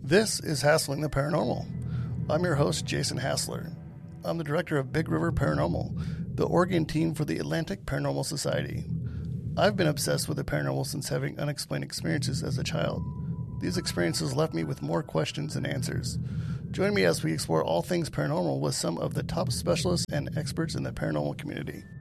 This is Hassling the Paranormal. I'm your host, Jason Hassler. I'm the director of Big River Paranormal, the Oregon team for the Atlantic Paranormal Society. I've been obsessed with the paranormal since having unexplained experiences as a child. These experiences left me with more questions than answers. Join me as we explore all things paranormal with some of the top specialists and experts in the paranormal community.